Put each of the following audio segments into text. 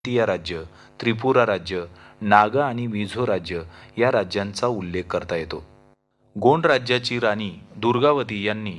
तिया राज्य, त्रिपुरा राज्य, नागा आणि मिझो राज्य या राज्यांचा उल्लेख करता येतो. गोंड राज्याची राणी दुर्गावती यांनी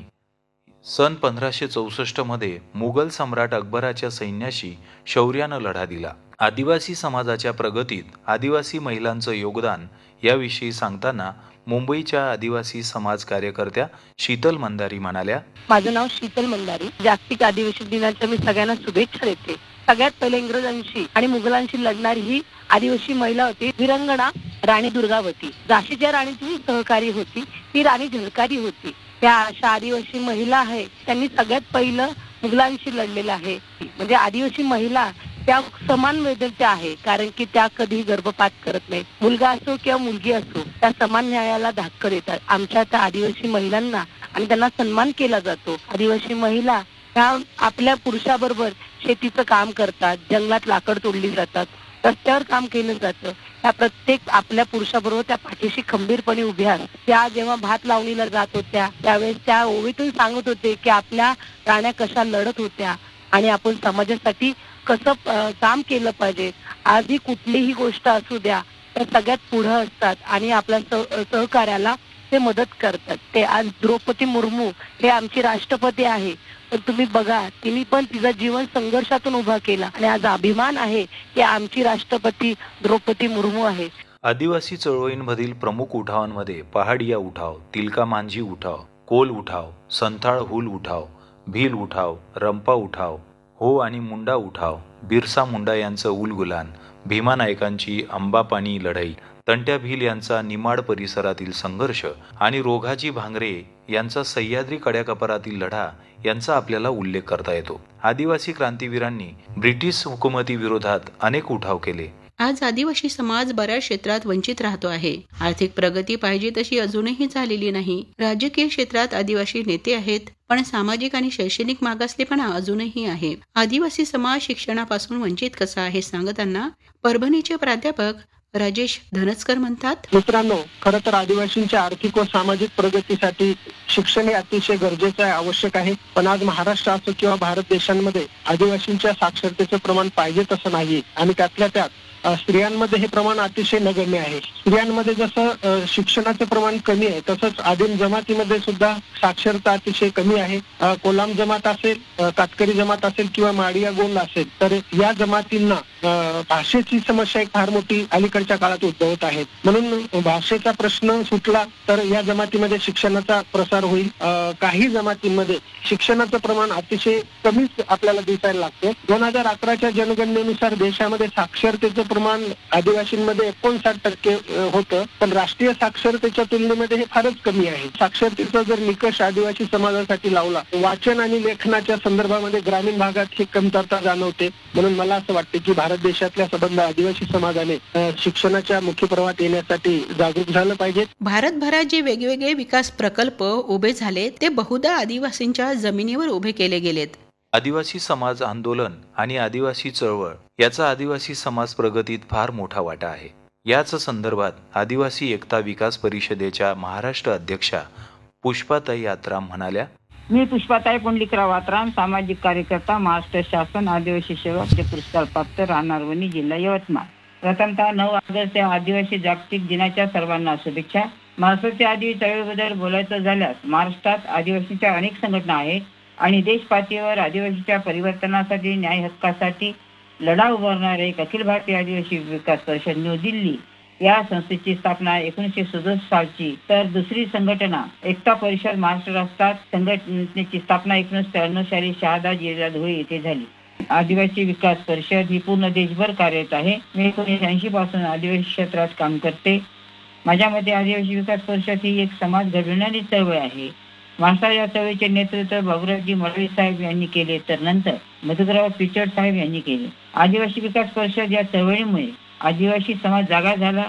सन 1564 मध्ये मुघल सम्राट अकबराच्या सैन्याशी शौर्यानं लढा दिला. आदिवासी समाजाच्या प्रगतीत आदिवासी महिलांचं योगदान याविषयी सांगताना मुंबईच्या आदिवासी समाज कार्यकर्त्या शीतल मंदारी म्हणाल्या, माझं नाव शीतल मंदारी. जागतिक आदिवासी दिनाच्या मी सगळ्यांना शुभेच्छा देते. सगळ्यात पहिले इंग्रजांशी आणि मुघलांशी लढणारी ही आदिवासी महिला होती, वीरांगना राणी दुर्गावती. झाशीच्या राणीची सहकारी होती, ती राणी झळकारी होती. त्या अशा आदिवासी महिला आहे, त्यांनी सगळ्यात पहिलं मुघलांशी लढलेलं आहे. म्हणजे आदिवासी महिला त्या समान वेदनच्या आहे, कारण की त्या कधी गर्भपात करत नाही. मुलगा असो किंवा मुलगी असो, त्या समान न्यायाला धाक्का देतात. आमच्या त्या आदिवासी महिलांना आणि त्यांना सन्मान केला जातो. आदिवासी महिला ह्या आपल्या पुरुषाबरोबर शेतीचं काम करतात, जंगलात लाकड तोडली जातात, रस्त्यावर काम केलं जातं. त्या प्रत्येक आपल्या पुरुषाबरोबर त्या पाठीशी खंबीरपणे उभ्या. त्या जेव्हा भात लावणीला जात होत्या त्यावेळेस त्या ओवीतून सांगत होते की आपल्या राण्या कशा लढत होत्या आणि आपण समाजासाठी कसं काम केलं पाहिजे. आजही कुठलीही गोष्ट असू द्या तर सगळ्यात पुढं असतात आणि आपल्या सहकार्याला ते मदत करतात. ते आज द्रौपदी मुर्मू हे आमची राष्ट्रपती आहे, पण तुम्ही बघा तिने पण तिचं जीवन संघर्षातून उभा केला आणि आज अभिमान आहे की आमची राष्ट्रपती द्रौपदी मुर्मू आहे. आदिवासी चळवळींमधील प्रमुख उठावांमध्ये पहाडिया उठाव, तिलका मांझी उठाव, कोल उठाव, संथाळ हुल उठाव, भील उठाव, रंपा उठाव, हो आणि मुंडा उठाव, बिरसा मुंडा यांचं उलगुलान, भीमा नायकांची अंबापानी लढाई, तंट्या भील यांचा निमाड परिसरातील संघर्ष आणि रोघाजी भांगरे यांचा सह्याद्री कड्याकपारातील लढा यांचा आपल्याला उल्लेख करता येतो. आदिवासी क्रांतीवीरांनी ब्रिटिश हुकुमतीविरोधात अनेक उठाव केले. आज आदिवासी समाज बऱ्याच क्षेत्रात वंचित राहतो आहे. आर्थिक प्रगती पाहिजे तशी अजूनही झालेली नाही. राजकीय क्षेत्रात आदिवासी नेते आहेत, पण सामाजिक आणि शैक्षणिक मागासलेपणा अजूनही आहे. आदिवासी समाज शिक्षणापासून वंचित कसा आहे सांगताना परभणीचे प्राध्यापक राजेश धनचकर म्हणतात, मित्रांनो, खरं तर आदिवासींच्या आर्थिक व सामाजिक प्रगतीसाठी शिक्षण हे अतिशय गरजेचं आहे, आवश्यक आहे. पण आज महाराष्ट्र असो किंवा भारत देशांमध्ये आदिवासींच्या साक्षरतेचं प्रमाण पाहिजे तसं नाही आणि त्यातल्या त्यात स्त्रियांमध्ये हे प्रमाण अतिशय नगण्य आहे. स्त्रियांमध्ये जसं शिक्षणाचं प्रमाण कमी आहे तसंच आदिम जमातीमध्ये सुद्धा साक्षरता अतिशय कमी आहे. कोलाम जमात असेल, कातकरी जमात असेल किंवा माडिया गोंड असेल, तर या जमातींना भाषेची समस्या एक फार मोठी अलीकडच्या काळात उद्भवत आहे. म्हणून भाषेचा प्रश्न सुटला तर या जमातीमध्ये शिक्षणाचा प्रसार होईल. काही जमातींमध्ये शिक्षणाचं प्रमाण अतिशय कमीच आपल्याला दिसायला लागतं. 2011च्या जनगणनेनुसार देशामध्ये साक्षरतेचं प्रमाण आदिवासींमध्ये 59% होतं, पण राष्ट्रीय साक्षरतेच्या तुलनेमध्ये हे फारच कमी आहे. साक्षरतेचा जर निकष आदिवासी समाजासाठी लावला, वाचन आणि लेखनाच्या संदर्भामध्ये ग्रामीण भागात ही कमतरता जाणवते. म्हणून मला असं वाटतं की भारत देशातल्या संबंध आदिवासी समाजाने शिक्षणाच्या मुख्य प्रवाहात येण्यासाठी जागरूक झालं पाहिजे. भारतभरात जे वेगवेगळे विकास प्रकल्प उभे झाले ते बहुधा आदिवासींच्या जमिनीवर उभे केले गेलेत. आदिवासी समाज आंदोलन आणि आदिवासी चळवळ याचा आदिवासी समाज प्रगतीत फार मोठा वाटा आहे. याच संदर्भात आदिवासी एकता विकास परिषदेच्या महाराष्ट्र अध्यक्षा पुष्पाताई आत्राम म्हणाल्या, मी पुष्पाताई पुंडलिकराव आत्राम, सामाजिक कार्यकर्ता, महाराष्ट्र शासन आदिवासी सेवा पुरस्कार प्राप्त, राहणार वणी, जिल्हा यवतमाळ. प्रथमतः 9 ऑगस्ट या आदिवासी जागतिक दिनाच्या सर्वांना शुभेच्छा. महाराष्ट्राच्या आदिवासी चळवळीबद्दल बोलायचं झाल्यास महाराष्ट्रात आदिवासींच्या अनेक संघटना आहेत आणि देश पातळीवर आदिवासीच्या परिवर्तनासाठी, न्याय हक्कासाठी लढा उभारणारे एक अखिल भारतीय आदिवासी विकास परिषद न्यू दिल्ली या संस्थेची स्थापना 1967 सालची, तर दुसरी संघटना एकता परिषद महाराष्ट्र राष्ट्रात संघटनेची स्थापना 1993 साली शहादा जिल्हा धुळे येथे झाली. आदिवासी विकास परिषद ही पूर्ण देशभर कार्यरत आहे. मी 1980 पासून आदिवासी क्षेत्रात काम करते. माझ्या मते आदिवासी विकास परिषद ही एक समाज घडवणारी चळवळ आहे. महाराष्ट्रात या चळवळीचे नेतृत्व बाबुरावजी मडवी साहेब यांनी केले, तर नंतर मधुकरराव पिचड साहेब यांनी केले. आदिवासी विकास परिषद या चळवळीमुळे आदिवासी समाज जागा झाला,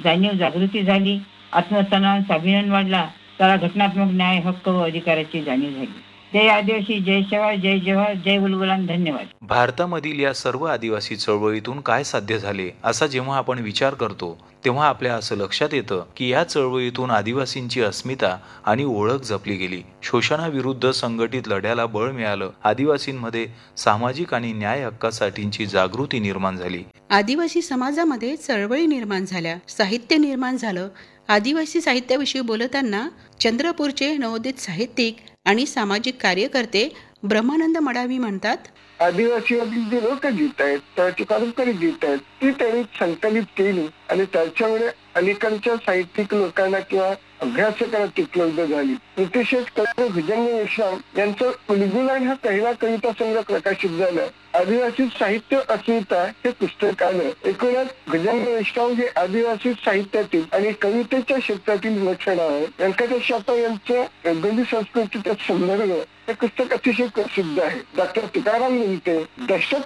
जागृती झाली, आत्मसन्मान, स्वाभिमान वाढला, त्याला घटनात्मक न्याय, हक्क व अधिकाराची जाणीव झाली. जय आदिवासी, जय शेवा, जय जवाहर, जय बुलबुलान. धन्यवाद. भारतामधील या सर्व आदिवासी चळवळीतून काय साध्य झाले असा जेव्हा आपण विचार करतो तेव्हा आपल्या असं लक्षात येतं की या चळवळीतून आदिवासींची अस्मिता आणि ओळख जपली गेली. शोषणाविरुद्ध संघटित लढ्याला बळ मिळालं. आदिवासींमध्ये सामाजिक आणि न्याय हक्कासाठीची जागृती निर्माण झाली. आदिवासी समाजामध्ये चळवळी निर्माण झाल्या, साहित्य निर्माण झालं. आदिवासी साहित्याविषयी बोलताना चंद्रपूरचे नवोदित साहित्यिक आणि सामाजिक कार्यकर्ते ब्रह्मानंद मडावी म्हणतात, आदिवासीमधील जी लोकगीत आहेत, त्याची पारंपरिक गीत आहेत, ती त्यांनी संकलित केली आणि त्याच्यामुळे अलीकडच्या साहित्यिक लोकांना किंवा अभ्यासकांना ती उपलब्ध झाली. प्रतिशेष कवी भुजंग मेश्राम यांचं बुलबुलान हा पहिला कविता संग्रह प्रकाशित झाला. आदिवासी साहित्य अस्मिता हे पुस्तक आलं. एकूणच भुजंग मेश्राम हे आदिवासी साहित्यातील आणि कवितेच्या क्षेत्रातील विलक्षण आहे. व्यंकटेश शास्त्री यांचं बेंगोली संस्कृतीचा संदर्भ हे पुस्तक अतिशय प्रसिद्ध आहे. डॉक्टर तुकाराम लिमटे, दशरथ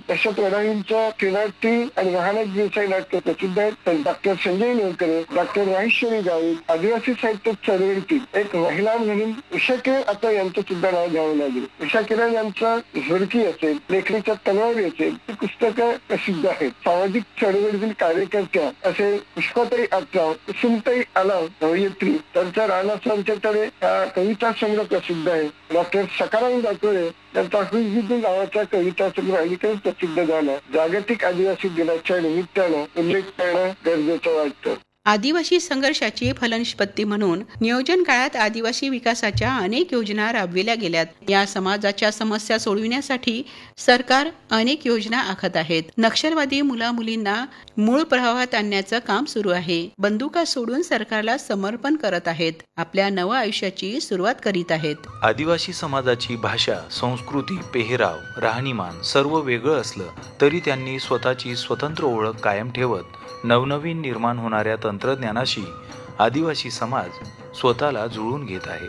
वडावींच्या त्रिनाटी आणि महाराज देसाई नाट्य प्रसिद्ध आहेत. डॉक्टर संजय नेवकरे, डॉक्टर राजेश्वरी गावित आदिवासी साहित्य चळवळीतील एक महिला म्हणून उषा किरण आता यांचं सुद्धा नाव घ्यावं लागेल. उषा किरण यांचा झुरकी असेल, लेखणीच्या तलवारी असेल, ही पुस्तकं प्रसिद्ध आहेत. सामाजिक चळवळीतील कार्यकर्त्या असे पुष्पाताई आत्राव, कुसुमताई आलाव कवयित्री, त्यांचा रानासांच्याकडे हा कविता संग्रह प्रसिद्ध आहे. डॉक्टर सकाराम दातोळे यांचा हुजबुद्दू नावाचा कविता संग्रह अलीकडेच प्रसिद्ध झाला. जागतिक आदिवासी दिनाच्या निमित्तानं उल्लेख करणं गरजेचं वाटतं. आदिवासी संघर्षाची फलनिष्पत्ती म्हणून नियोजन काळात आदिवासी विकासाच्या अनेक योजना राबविल्या गेल्यात. या समाजाच्या समस्या सोडविण्यासाठी सरकार अनेक योजना आखत आहेत. नक्षलवादी मुला-मुलींना मूळ प्रवाहात आणण्याचं काम सुरू आहे. बंदुका सोडून सरकारला समर्पण करत आहेत. आपल्या नव्या आयुष्याची सुरुवात करीत आहेत. आदिवासी समाजाची भाषा, संस्कृती, पेहराव, राहणीमान सर्व वेगळं असलं तरी त्यांनी स्वतःची स्वतंत्र ओळख कायम ठेवत नवनवीन निर्माण होणाऱ्या तंत्रज्ञानाशी आदिवासी समाज स्वतःला जुळवून घेत आहे.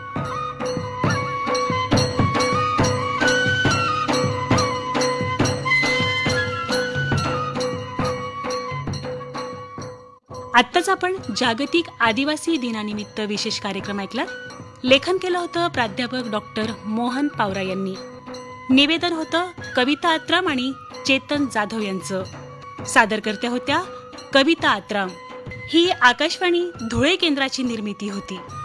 आत्ताच आपण जागतिक आदिवासी दिनानिमित्त विशेष कार्यक्रम ऐकला. लेखन केलं होतं प्राध्यापक डॉक्टर मोहन पावरा यांनी. निवेदन होतं कविता आत्राम आणि चेतन जाधव यांचं. सादरकर्त्या होत्या कविता आत्राम. ही आकाशवाणी धुळे केंद्राची निर्मिती होती.